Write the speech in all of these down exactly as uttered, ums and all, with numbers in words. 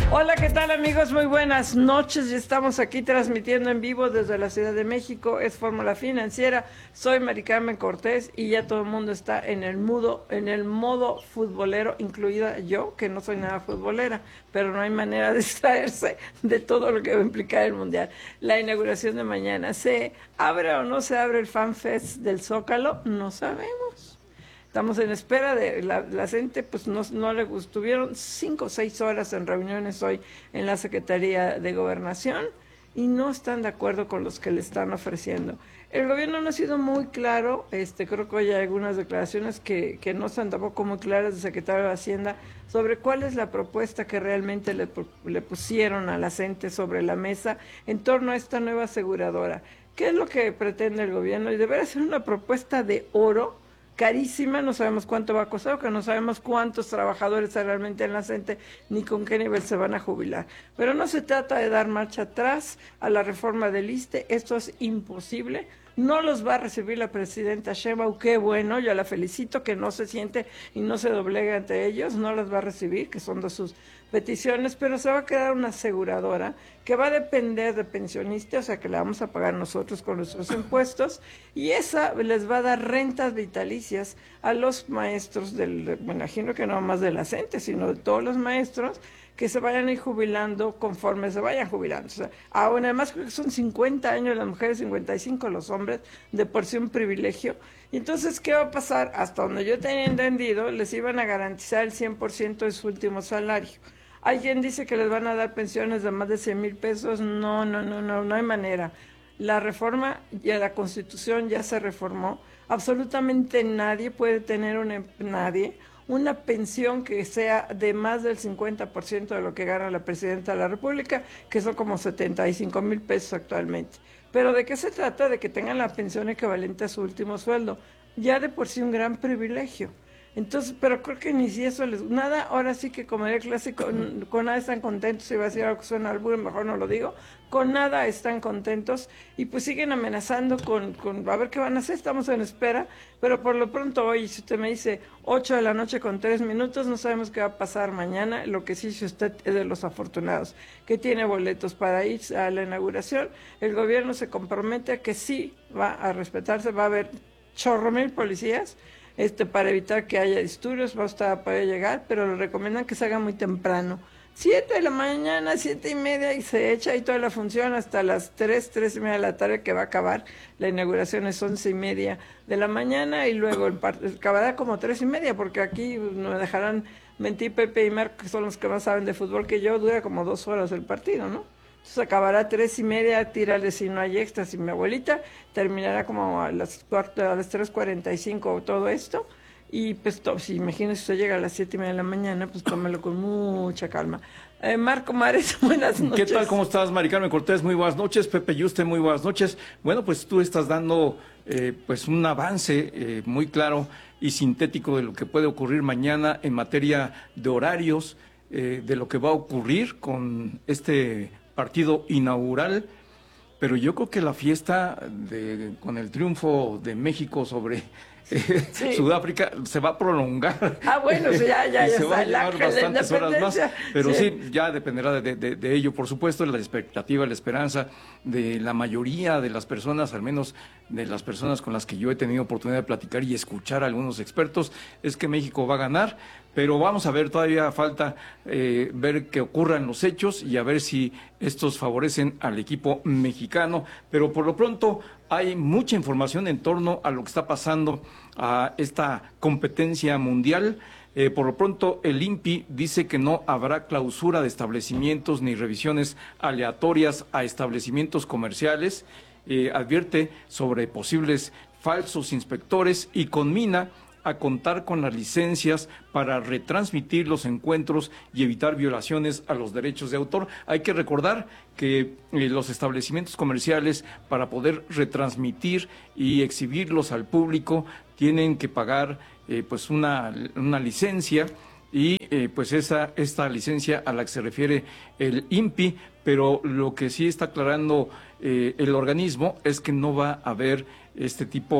Hola, ¿qué tal amigos? Muy buenas noches. Ya estamos aquí transmitiendo en vivo desde la Ciudad de México. Es Fórmula Financiera. Soy Mari Carmen Cortés y ya todo el mundo está en el mudo, en el modo futbolero, incluida yo, que no soy nada futbolera, pero no hay manera de distraerse de todo lo que va a implicar el Mundial. La inauguración de mañana, ¿se abre o no se abre el Fan Fest del Zócalo? No sabemos. Estamos en espera de la, la gente, pues no, no le estuvieron cinco o seis horas en reuniones hoy en la Secretaría de Gobernación y no están de acuerdo con los que le están ofreciendo. El gobierno no ha sido muy claro, este, creo que hoy hay algunas declaraciones que, que no están tampoco muy claras del secretario de Hacienda sobre cuál es la propuesta que realmente le, le pusieron a la gente sobre la mesa en torno a esta nueva aseguradora. ¿Qué es lo que pretende el gobierno? Y deberá ser una propuesta de oro, carísima, no sabemos cuánto va a costar, que no sabemos cuántos trabajadores hay realmente en la gente, ni con qué nivel se van a jubilar. Pero no se trata de dar marcha atrás a la reforma del ISSSTE, esto es imposible. No los va a recibir la presidenta Sheinbaum, qué bueno, yo la felicito, que no se siente y no se doblega ante ellos, no las va a recibir, que son de sus peticiones, pero se va a quedar una aseguradora que va a depender de pensionistas, o sea que la vamos a pagar nosotros con nuestros impuestos, y esa les va a dar rentas vitalicias a los maestros, del, me imagino que no más de la gente, sino de todos los maestros, que se vayan a ir jubilando conforme se vayan jubilando. O sea, aún además creo que son cincuenta años las mujeres, cincuenta y cinco los hombres, de por sí un privilegio. Y entonces, ¿qué va a pasar? Hasta donde yo tenía entendido, les iban a garantizar el cien por ciento de su último salario. ¿Alguien dice que les van a dar pensiones de más de cien mil pesos? No, no, no, no, no hay manera. La reforma, ya la Constitución ya se reformó. Absolutamente nadie puede tener una, nadie, una pensión que sea de más del cincuenta por ciento de lo que gana la Presidenta de la República, que son como setenta y cinco mil pesos actualmente. Pero ¿de qué se trata? De que tengan la pensión equivalente a su último sueldo. Ya de por sí un gran privilegio. Entonces, pero creo que ni si eso les... Nada, ahora sí que como el clásico, con nada están contentos, si va a decir algo que suena al burro, mejor no lo digo, con nada están contentos y pues siguen amenazando con, con a ver qué van a hacer, estamos en espera, pero por lo pronto hoy, si usted me dice ocho de la noche con tres minutos, no sabemos qué va a pasar mañana, lo que sí, si usted es de los afortunados, que tiene boletos para ir a la inauguración, el gobierno se compromete a que sí va a respetarse, va a haber chorro mil policías, Este, para evitar que haya disturbios, va a estar para llegar, pero le recomiendan que se haga muy temprano. Siete de la mañana, siete y media, y se echa ahí toda la función hasta las tres, tres y media de la tarde, que va a acabar. La inauguración es once y media de la mañana, y luego el acabará como tres y media, porque aquí no me dejarán mentir Pepe y Marco, que son los que más saben de fútbol que yo, dura como dos horas el partido, ¿no? Entonces acabará a tres y media, tírale si no hay extras, y mi abuelita terminará como a las cuarto, a las tres cuarenta y cinco todo esto, y pues to, si imagínese usted llega a las siete y media de la mañana, pues tómelo con mucha calma. Eh, Marco Mares, buenas noches. ¿Qué tal? ¿Cómo estás, Mari Carmen Cortés? Muy buenas noches. Pepe Yuste, muy buenas noches. Bueno, pues tú estás dando eh, pues un avance eh, muy claro y sintético de lo que puede ocurrir mañana en materia de horarios, eh, de lo que va a ocurrir con este partido inaugural, pero yo creo que la fiesta de, con el triunfo de México sobre eh, sí. Sudáfrica se va a prolongar. Ah, bueno, sí, ya, ya, y ya se está, va a llevar bastantes horas más, pero sí, sí ya dependerá de, de, de ello, por supuesto, la expectativa, la esperanza de la mayoría de las personas, al menos de las personas con las que yo he tenido oportunidad de platicar y escuchar a algunos expertos, es que México va a ganar. Pero vamos a ver, todavía falta eh, ver que ocurran los hechos y a ver si estos favorecen al equipo mexicano. Pero por lo pronto hay mucha información en torno a lo que está pasando a esta competencia mundial. Eh, por lo pronto el INPI dice que no habrá clausura de establecimientos ni revisiones aleatorias a establecimientos comerciales. Eh, advierte sobre posibles falsos inspectores y conmina a contar con las licencias para retransmitir los encuentros y evitar violaciones a los derechos de autor. Hay que recordar que eh, los establecimientos comerciales, para poder retransmitir y exhibirlos al público, tienen que pagar eh, pues una, una licencia, y eh, pues esa esta licencia a la que se refiere el INPI, pero lo que sí está aclarando eh, el organismo es que no va a haber este tipo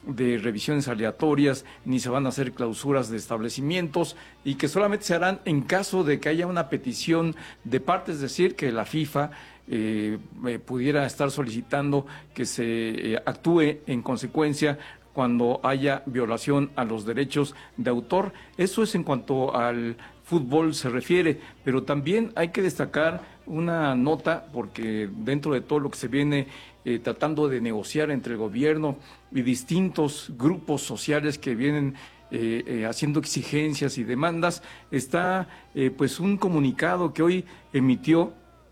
de revisiones aleatorias, ni se van a hacer clausuras de establecimientos, y que solamente se harán en caso de que haya una petición de parte, es decir, que la FIFA eh, eh, pudiera estar solicitando que se eh, actúe en consecuencia cuando haya violación a los derechos de autor. Eso es en cuanto al fútbol se refiere, pero también hay que destacar una nota, porque dentro de todo lo que se viene eh, tratando de negociar entre el gobierno y distintos grupos sociales que vienen eh, eh, haciendo exigencias y demandas, está eh, pues un comunicado que hoy emitió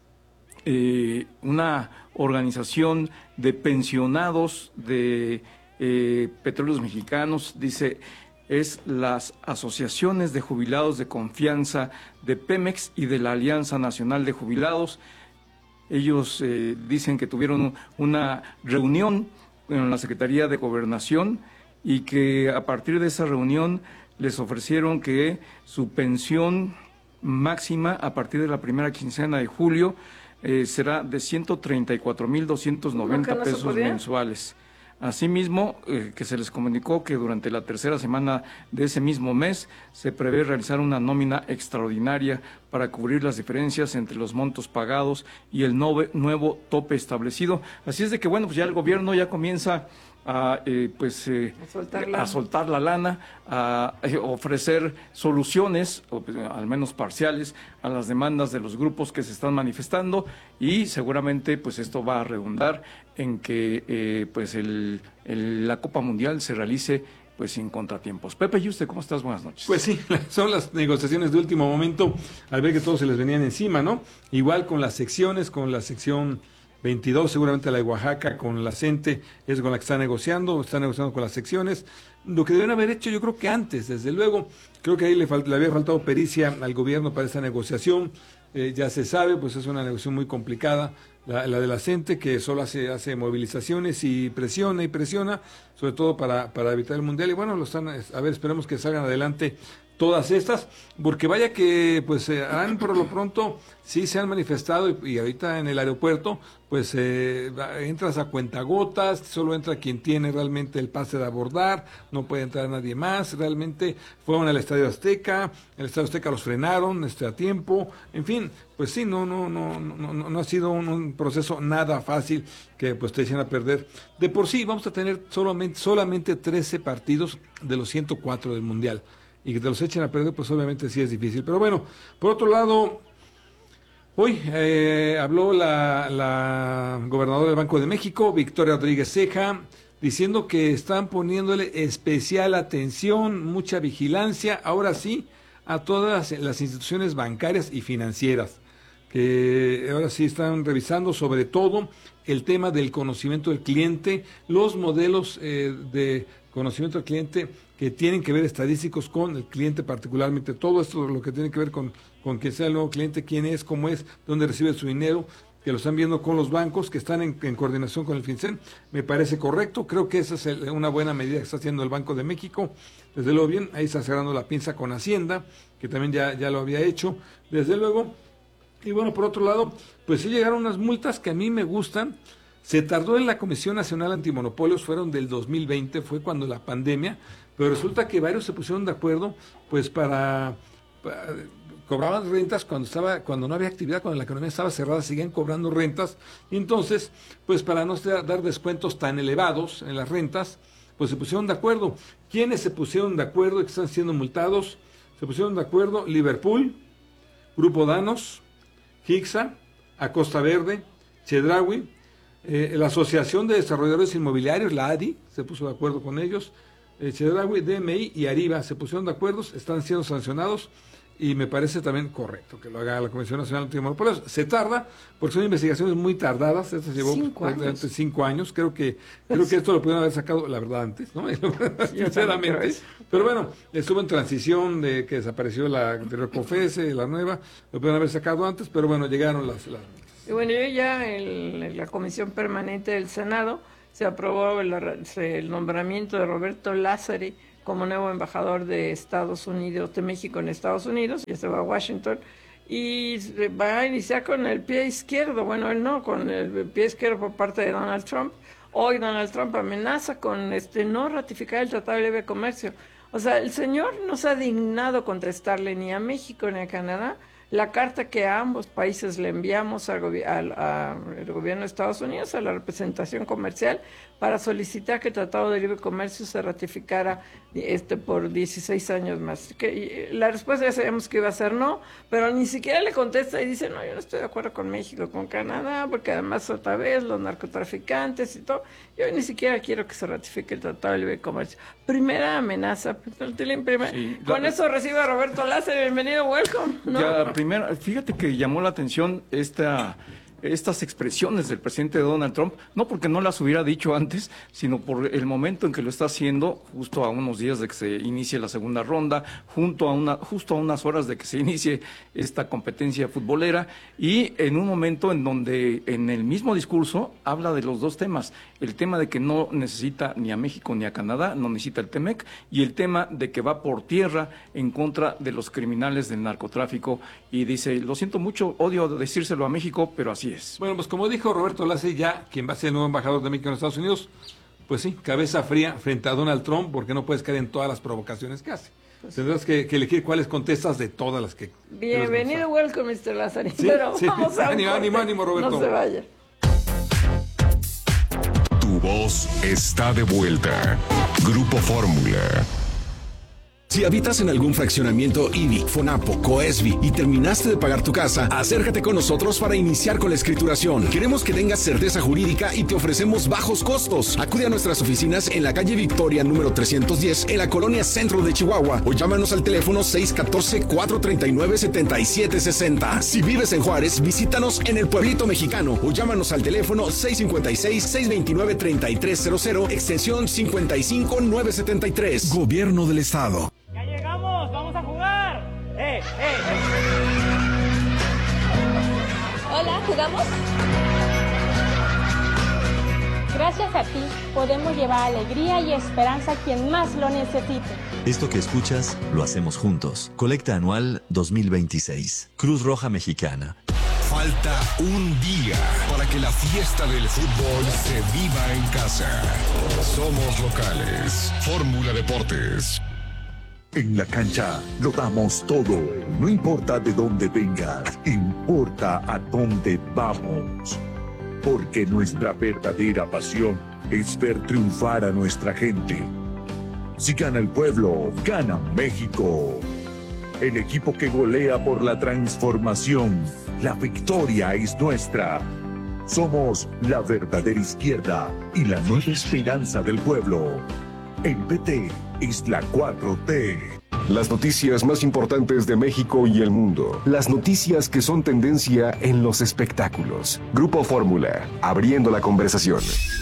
eh, una organización de pensionados de eh, Petróleos Mexicanos. Dice: es las asociaciones de jubilados de confianza de Pemex y de la Alianza Nacional de Jubilados. Ellos eh, dicen que tuvieron una reunión en la Secretaría de Gobernación y que a partir de esa reunión les ofrecieron que su pensión máxima a partir de la primera quincena de julio eh, será de ciento treinta y cuatro mil doscientos noventa ¿No, que no pesos mensuales. Asimismo, eh, que se les comunicó que durante la tercera semana de ese mismo mes se prevé realizar una nómina extraordinaria para cubrir las diferencias entre los montos pagados y el nove, nuevo tope establecido. Así es de que, bueno, pues ya el gobierno ya comienza a, eh, pues, eh, a, soltar la... a soltar la lana, a eh, ofrecer soluciones, o, pues, al menos parciales, a las demandas de los grupos que se están manifestando, y seguramente pues esto va a redundar en que eh, pues el, el, la Copa Mundial se realice pues sin contratiempos. Pepe, ¿y usted cómo estás? Buenas noches. Pues sí, son las negociaciones de último momento, al ver que todos se les venían encima, ¿no? Igual con las secciones, con la sección veintidós, seguramente la de Oaxaca, con la CENTE, es con la que está negociando, está negociando con las secciones. Lo que deben haber hecho, yo creo que antes, desde luego, creo que ahí le, le había faltado pericia al gobierno para esta negociación. Eh, ya se sabe, pues es una negociación muy complicada, la, la de la CENTE, que solo hace, hace movilizaciones y presiona y presiona, sobre todo para, para evitar el Mundial. Y bueno, lo están, a ver, esperemos que salgan adelante todas estas, porque vaya que pues eh, han por lo pronto sí se han manifestado, y, y ahorita en el aeropuerto pues eh, entras a cuentagotas, solo entra quien tiene realmente el pase de abordar, no puede entrar nadie más. Realmente fueron al Estadio Azteca, el Estadio Azteca los frenaron este, a tiempo, en fin, pues sí, no no no no no, no ha sido un, un proceso nada fácil que pues te echen a perder. De por sí vamos a tener solamente solamente trece partidos de los ciento cuatro del Mundial, y que te los echen a perder, pues obviamente sí es difícil. Pero bueno, por otro lado, hoy eh, habló la, la gobernadora del Banco de México, Victoria Rodríguez Ceja, diciendo que están poniéndole especial atención, mucha vigilancia, ahora sí, a todas las instituciones bancarias y financieras, que ahora sí están revisando sobre todo el tema del conocimiento del cliente, los modelos eh, de conocimiento del cliente que tienen que ver estadísticos con el cliente particularmente, todo esto lo que tiene que ver con, con que sea el nuevo cliente, quién es, cómo es, dónde recibe su dinero, que lo están viendo con los bancos, que están en, en coordinación con el FinCEN, me parece correcto, creo que esa es el, una buena medida que está haciendo el Banco de México, desde luego bien, ahí está cerrando la pinza con Hacienda, que también ya, ya lo había hecho, desde luego, y bueno, por otro lado, pues sí llegaron unas multas que a mí me gustan. Se tardó en la Comisión Nacional Antimonopolios, fueron del dos mil veinte, fue cuando la pandemia, pero resulta que varios se pusieron de acuerdo, pues para, para cobraban rentas cuando estaba, cuando no había actividad, cuando la economía estaba cerrada, seguían cobrando rentas, y entonces, pues para no dar descuentos tan elevados en las rentas, pues se pusieron de acuerdo. ¿Quiénes se pusieron de acuerdo y que están siendo multados? Se pusieron de acuerdo Liverpool, Grupo Danos, Hixa, Acosta Verde, Chedraui, eh, la Asociación de Desarrolladores Inmobiliarios, la A D I, se puso de acuerdo con ellos, eh, Chedraui, D M I y Arriba se pusieron de acuerdo, están siendo sancionados, y me parece también correcto que lo haga la Comisión Nacional Antimonopolios. Se tarda, porque son investigaciones muy tardadas, esto llevó cinco años. cinco años, creo que creo que esto lo pudieron haber sacado, la verdad, antes, ¿no? Sinceramente. Pero bueno, estuvo en transición de que desapareció la anterior COFESE, la nueva, lo pudieron haber sacado antes, pero bueno, llegaron las... las... Y bueno, yo ya en la Comisión Permanente del Senado se aprobó el, el nombramiento de Roberto Lázari como nuevo embajador de Estados Unidos, de México en Estados Unidos, ya se va a Washington, y va a iniciar con el pie izquierdo, bueno, él no, con el pie izquierdo por parte de Donald Trump. Hoy Donald Trump amenaza con este no ratificar el Tratado de Libre Comercio. O sea, el señor no se ha dignado contestarle ni a México ni a Canadá la carta que a ambos países le enviamos al, gobi al, al gobierno de Estados Unidos, a la representación comercial, para solicitar que el Tratado de Libre Comercio se ratificara este, por dieciséis años más. Que, la respuesta ya sabíamos que iba a ser no, pero ni siquiera le contesta y dice, no, yo no estoy de acuerdo con México, con Canadá, porque además otra vez los narcotraficantes y todo, yo ni siquiera quiero que se ratifique el Tratado de Libre Comercio. Primera amenaza, primer, sí, con la, eso recibe a Roberto Lázaro, bienvenido, welcome. ¿No? Ya, primero, fíjate que llamó la atención esta... estas expresiones del presidente Donald Trump, no porque no las hubiera dicho antes, sino por el momento en que lo está haciendo, justo a unos días de que se inicie la segunda ronda, junto a una, justo a unas horas de que se inicie esta competencia futbolera, y en un momento en donde en el mismo discurso habla de los dos temas, el tema de que no necesita ni a México ni a Canadá, no necesita el Temec, y el tema de que va por tierra en contra de los criminales del narcotráfico, y dice, lo siento mucho, odio decírselo a México, pero así es. Bueno, pues como dijo Roberto Lace, ya quien va a ser el nuevo embajador de México en los Estados Unidos, pues sí, cabeza fría frente a Donald Trump, porque no puedes caer en todas las provocaciones que hace. Pues tendrás que, que elegir cuáles contestas de todas las que... Bienvenido, welcome, mister Lázaro. Sí, pero sí. Vamos a ánimo, ánimo, ánimo, Roberto. No se vaya. Tu voz está de vuelta. Grupo Fórmula. Si habitas en algún fraccionamiento I B I, FONAPO, COESBI y terminaste de pagar tu casa, acércate con nosotros para iniciar con la escrituración. Queremos que tengas certeza jurídica y te ofrecemos bajos costos. Acude a nuestras oficinas en la calle Victoria número trescientos diez en la colonia Centro de Chihuahua o llámanos al teléfono seis uno cuatro, cuatro tres nueve, siete siete seis cero. Si vives en Juárez, visítanos en el Pueblito Mexicano o llámanos al teléfono seis cinco seis, seis dos nueve, tres tres cero cero, extensión cincuenta y cinco nueve setenta y tres. Gobierno del Estado. ¡Ya llegamos! ¡Vamos a jugar! ¡Eh, eh, eh! Hola, ¿jugamos? Gracias a ti, podemos llevar alegría y esperanza a quien más lo necesite. Esto que escuchas, lo hacemos juntos. Colecta Anual dos mil veintiséis. Cruz Roja Mexicana. Falta un día para que la fiesta del fútbol se viva en casa. Somos locales. Fórmula Deportes. En la cancha lo damos todo. No importa de dónde vengas, importa a dónde vamos. Porque nuestra verdadera pasión es ver triunfar a nuestra gente. Si gana el pueblo, gana México. El equipo que golea por la transformación. La victoria es nuestra. Somos la verdadera izquierda y la nueva esperanza del pueblo. El P T es la cuatro T. Las noticias más importantes de México y el mundo. Las noticias que son tendencia en los espectáculos. Grupo Fórmula, abriendo la conversación.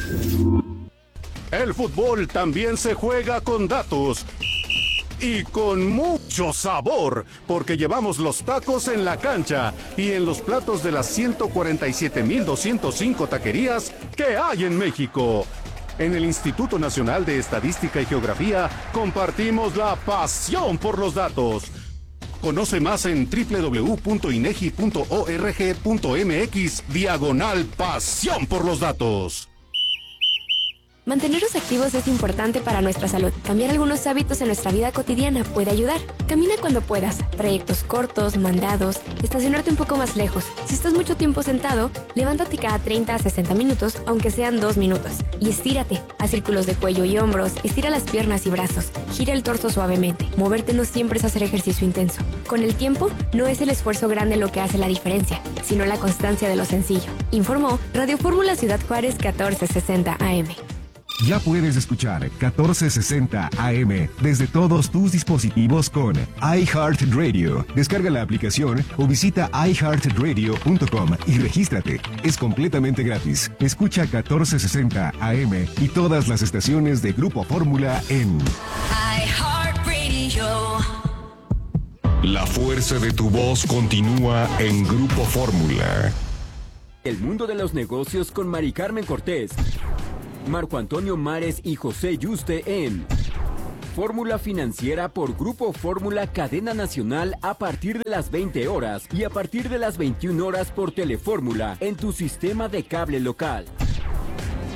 El fútbol también se juega con datos. Y con mucho sabor, porque llevamos los tacos en la cancha y en los platos de las ciento cuarenta y siete mil doscientos cinco taquerías que hay en México. En el Instituto Nacional de Estadística y Geografía compartimos la pasión por los datos. Conoce más en doble u doble u doble u punto inegi punto org punto mx diagonal pasión por los datos. Mantenernos activos es importante para nuestra salud. Cambiar algunos hábitos en nuestra vida cotidiana puede ayudar. Camina cuando puedas. Trayectos cortos, mandados, estacionarte un poco más lejos. Si estás mucho tiempo sentado, levántate cada treinta a sesenta minutos, aunque sean dos minutos. Y estírate. Haz círculos de cuello y hombros, estira las piernas y brazos. Gira el torso suavemente. Moverte no siempre es hacer ejercicio intenso. Con el tiempo, no es el esfuerzo grande lo que hace la diferencia, sino la constancia de lo sencillo. Informó Radio Fórmula Ciudad Juárez catorce sesenta A M. Ya puedes escuchar catorce sesenta A M desde todos tus dispositivos con iHeartRadio. Descarga la aplicación o visita i heart radio punto com y regístrate. Es completamente gratis. Escucha catorce sesenta A M y todas las estaciones de Grupo Fórmula en iHeartRadio. La fuerza de tu voz continúa en Grupo Fórmula. El mundo de los negocios con Mari Carmen Cortés, Marco Antonio Mares y José Yuste en Fórmula Financiera por Grupo Fórmula Cadena Nacional a partir de las veinte horas y a partir de las veintiuna horas por Telefórmula en tu sistema de cable local.